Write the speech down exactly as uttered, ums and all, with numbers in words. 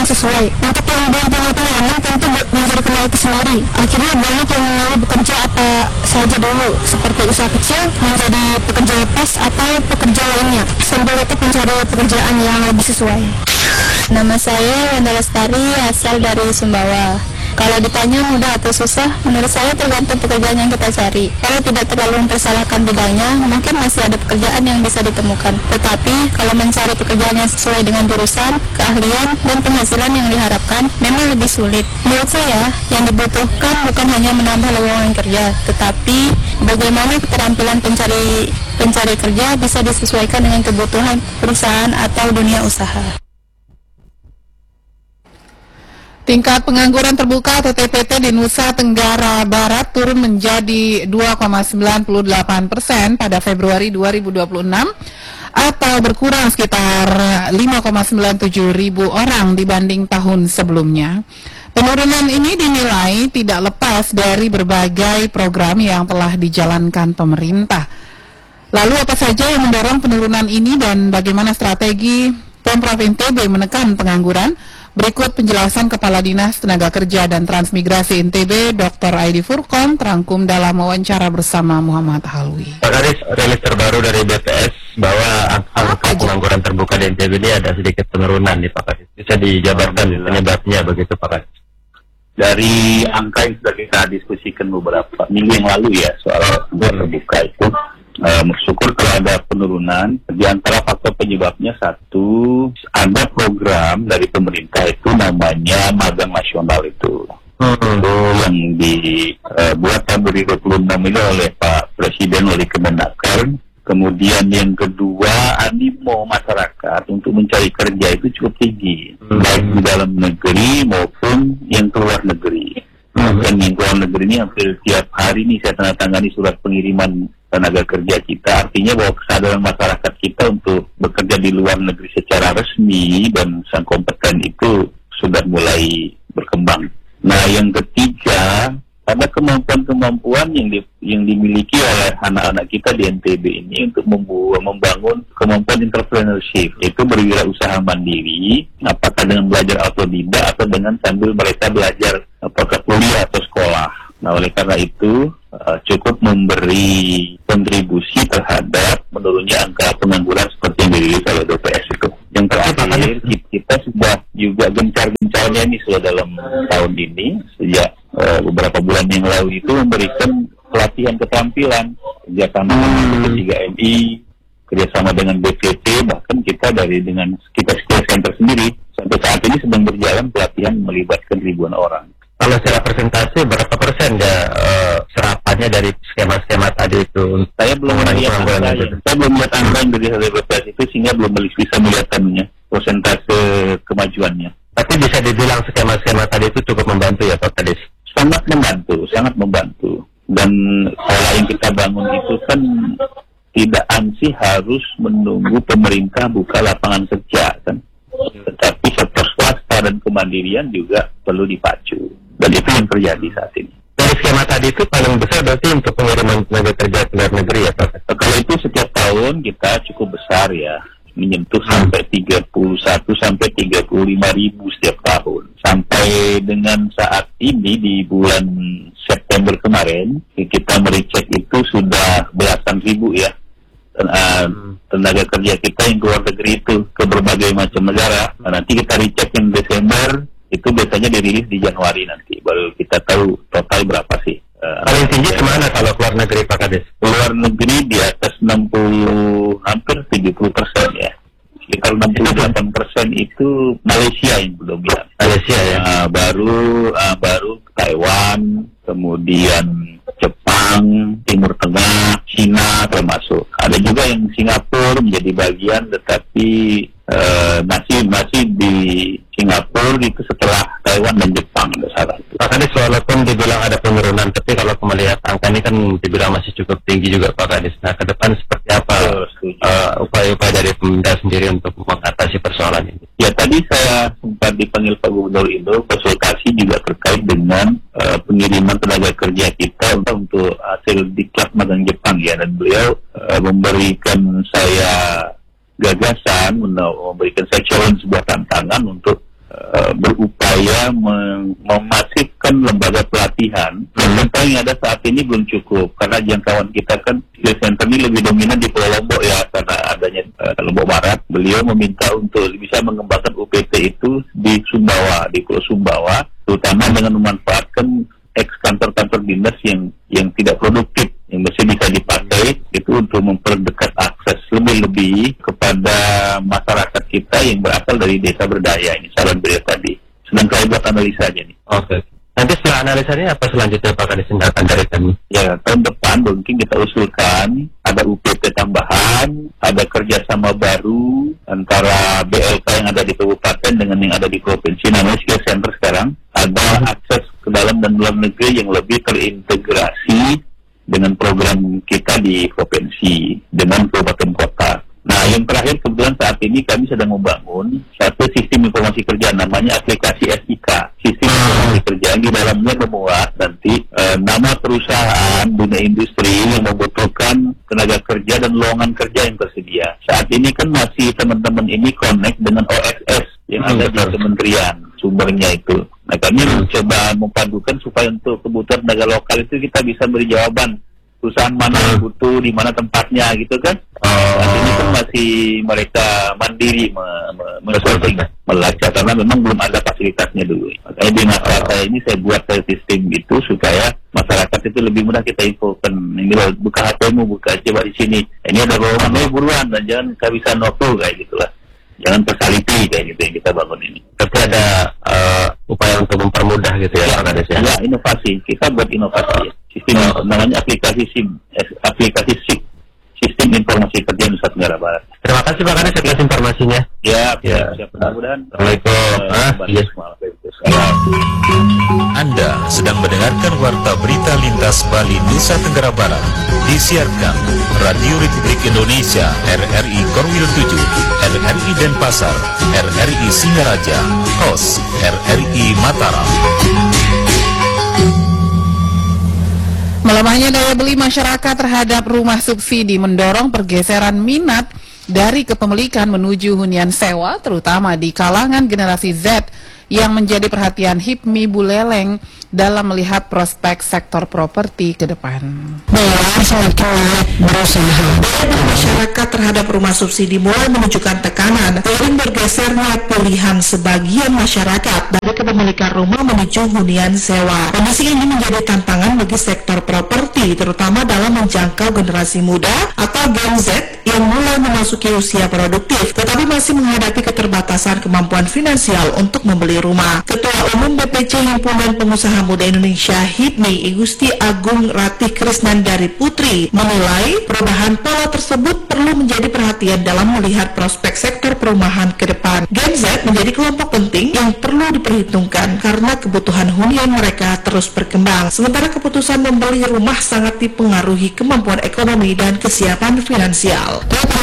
yang sesuai. Untuk yang belum punya pengalaman tentu menjadi kendala tersendiri. Akhirnya banyak yang memilih bekerja apa saja dulu, seperti usaha kecil, menjadi pekerja lepas atau pekerja lainnya, sambil tetap mencari pekerjaan yang lebih sesuai. Nama saya Wenda Lestari, asal dari Sumbawa. Kalau ditanya mudah atau susah, menurut saya tergantung pekerjaan yang kita cari. Kalau tidak terlalu mempersalahkan bidangnya, mungkin masih ada pekerjaan yang bisa ditemukan. Tetapi, kalau mencari pekerjaan yang sesuai dengan jurusan, keahlian, dan penghasilan yang diharapkan, memang lebih sulit. Menurut saya, yang dibutuhkan bukan hanya menambah lowongan kerja, tetapi bagaimana keterampilan pencari pencari kerja bisa disesuaikan dengan kebutuhan perusahaan atau dunia usaha. Tingkat pengangguran terbuka atau T P T di Nusa Tenggara Barat turun menjadi dua koma sembilan delapan persen pada Februari dua ribu dua puluh enam atau berkurang sekitar lima koma sembilan tujuh ribu orang dibanding tahun sebelumnya. Penurunan ini dinilai tidak lepas dari berbagai program yang telah dijalankan pemerintah. Lalu apa saja yang mendorong penurunan ini dan bagaimana strategi Pemprov N T B menekan pengangguran? Berikut penjelasan Kepala Dinas Tenaga Kerja dan Transmigrasi N T B, Doktor Aidi Furqon, terangkum dalam wawancara bersama Muhammad Halwi. Pak Kadis, rilis terbaru dari B P S bahwa angka pengangguran terbuka di N T B ini ada sedikit penurunan nih Pak Kadis. Bisa dijabarkan penyebabnya begitu Pak Kadis? Dari angka yang sudah kita diskusikan beberapa minggu yang lalu ya soal pengangguran terbuka itu, uh, bersyukur kalau ada penurunan. Di antara faktor penyebabnya satu, ada program dari pemerintah itu namanya magang nasional itu. Hmm. Itu yang dibuat uh, tahun dua ribu dua puluh enam ini oleh Pak Presiden oleh Kemenaker. Kemudian yang kedua, animo masyarakat untuk mencari kerja itu cukup tinggi, hmm. baik di dalam negeri maupun yang keluar negeri. Hmm. Dan yang keluar negeri ini hampir tiap hari ini saya tandatangani surat pengiriman tenaga kerja kita. Artinya bahwa kesadaran masyarakat kita untuk bekerja di luar negeri secara resmi dan sang kompeten itu sudah mulai berkembang. Nah, yang ketiga, ada kemampuan-kemampuan yang di, yang dimiliki oleh anak-anak kita di N T B ini untuk membuat, membangun kemampuan entrepreneurship, itu berwirausaha mandiri, apakah dengan belajar otodidak atau dengan sambil mereka belajar apakah kuliah atau sekolah. Nah, oleh karena itu uh, cukup memberi kontribusi terhadap menurunnya angka pengangguran seperti yang dirilis oleh B P S itu. Yang terakhir, kita sudah juga gencar-gencarnya ini sudah dalam tahun ini, sejak uh, beberapa bulan yang lalu itu memberikan pelatihan keterampilan kerjasama dengan P tiga M I, kerjasama dengan B P T, bahkan kita dari dengan kita skill center sendiri sampai saat ini sedang berjalan pelatihan melibatkan ribuan orang. Kalau secara persentase berapa persen ya uh, serapannya dari skema-skema tadi itu? Saya belum melihat angka, saya belum melihat angka yang dari B P S itu sehingga belum bisa melihat anunya persentase kemajuannya. Tapi bisa dibilang skema-skema tadi itu cukup membantu ya Pak Kadis? Sangat membantu, sangat membantu. Dan pola yang kita bangun itu kan tidak ansih harus menunggu pemerintah buka lapangan kerja kan. Tetapi sektor swasta dan kemandirian juga perlu dipacu. Dan itu yang terjadi saat ini. Dari skema tadi itu paling besar berarti untuk pengiriman tenaga kerja ke luar negeri ya Pak? Kalau itu setiap tahun kita cukup besar ya, menyentuh hmm. sampai tiga puluh satu sampai tiga puluh lima ribu setiap tahun. Sampai dengan saat ini di bulan September kemarin, kita merecek itu sudah belasan ribu ya. Dan, uh, hmm. tenaga kerja kita yang keluar negeri itu ke berbagai macam negara. Nah, nanti kita recek yang Desember, itu biasanya dirilis di Januari nanti, baru kita tahu total berapa sih. Uh, Paling tinggi kemana kalau keluar negeri Pak Kadis? Keluar negeri di atas enam puluh, hampir tujuh puluh persen ya. Sekitar enam puluh delapan persen itu Malaysia yang belum bilang. Malaysia ya? Uh, baru, uh, baru Taiwan, kemudian Jepang, Timur Tengah, Cina termasuk. Ada juga yang Singapura menjadi bagian, tetapi uh, masih masih di Singapura itu setelah Taiwan dan Jepang besaran. Pak Kadis, walaupun dibilang ada penurunan, tapi kalau melihat angka ini kan dibilang masih cukup tinggi juga Pak Kadis. Nah, ke depan seperti apa uh, upaya-upaya dari pemerintah sendiri untuk mengatasi persoalan ini? Ya, tadi saya sempat dipanggil Pak Gubernur Indo konsultasi juga terkait dengan uh, pengiriman tenaga kerja kita untuk hasil diklat magang Jepang ya, dan beliau uh, memberikan saya gagasan, memberikan saya challenge sebuah tantangan untuk uh, berupaya mem- memasifkan lembaga pelatihan. Contoh yang ada saat ini belum cukup karena jangkauan kita kan skill center ini lebih dominan di Pulau Lombok ya, karena adanya uh, Lombok Barat. Beliau meminta untuk bisa mengembangkan U P T itu di Sumbawa, di Pulau Sumbawa, terutama dengan memanfaatkan ex kantor-kantor dinas yang yang tidak produktif, yang masih bisa dipakai itu untuk memperdekat akses lebih-lebih kepada masyarakat kita yang berasal dari desa berdaya. Ini saran beliau tadi. Sedang kami buat analisanya nih. Oke. Nanti setelah analisanya apa selanjutnya Pak Kadis akan dari kami? Ya, tahun depan mungkin kita usulkan ada U P T tambahan, ada kerjasama baru antara B L K yang ada di kabupaten dengan yang ada di provinsi, namanya skill center sekarang. Ada akses ke dalam dan luar negeri yang lebih terintegrasi dengan program kita di provinsi dengan kabupaten kota. Nah, yang terakhir kebetulan saat ini kami sedang membangun satu sistem informasi kerja namanya aplikasi S I K. Sistem informasi kerja yang di dalamnya memuat nanti e, nama perusahaan dunia industri yang membutuhkan tenaga kerja dan lowongan kerja yang tersedia. Saat ini kan masih teman-teman ini connect dengan O S S yang hmm, ada betul. Di kementerian sumbernya itu. Nah, kami mencoba memadukan supaya untuk kebutuhan tenaga lokal itu kita bisa beri jawaban perusahaan mana yang butuh, di mana tempatnya gitu kan. Saat ini kan masih mereka mandiri me- me- me- melacak karena memang belum ada fasilitasnya dulu. Makanya di masyarakat saya ini saya buat sistem itu supaya masyarakat itu lebih mudah kita infokan. Ini loh, buka H P-mu, buka coba di sini. Ini ada lowongan, buruan dan jangan kehabisan waktu kayak gitulah. Jangan tersaliti kayak gitu yang kita bangun ini. Tapi ada uh, upaya untuk mempermudah gitu ya, Pak Kadis ya? Ya, inovasi. Kita buat inovasi ya. Sistem oh. namanya aplikasi SIM, aplikasi S I K, Sistem Informasi Kerja Nusa Tenggara Barat. Terima kasih Pak Kadis atas informasinya. Ya, ya. Siap, mudah-mudahan. Assalamualaikum. Ah, yes. Anda sedang mendengarkan Warta Berita Lintas Bali Nusa Tenggara Barat. Disiarkan Radio Republik Indonesia R R I Korwil tujuh, R R I Denpasar, R R I Singaraja, Host R R I Mataram. Melemahnya daya beli masyarakat terhadap rumah subsidi mendorong pergeseran minat dari kepemilikan menuju hunian sewa, terutama di kalangan generasi Z yang menjadi perhatian Hipmi Buleleng dalam melihat prospek sektor properti ke depan. Bahwa semakin berusaha, daya masyarakat terhadap rumah subsidi mulai menunjukkan tekanan seiring bergesernya pilihan sebagian masyarakat dari kepemilikan rumah menuju hunian sewa. Kondisi ini menjadi tantangan bagi sektor properti, terutama dalam menjangkau generasi muda atau Gen Z yang mulai memasuki usia produktif, tetapi masih menghadapi keterbatasan kemampuan finansial untuk membeli rumah. Ketua Umum B P C Himpunan Pengusaha Muda Indonesia Hipmi Igusti Agung Ratih Krisnandari Putri menilai perubahan pola tersebut perlu menjadi perhatian dalam melihat prospek sektor perumahan ke depan. Gen Z menjadi kelompok penting yang perlu diperhitungkan karena kebutuhan hunian mereka terus berkembang. Sementara keputusan membeli rumah sangat dipengaruhi kemampuan ekonomi dan kesiapan finansial.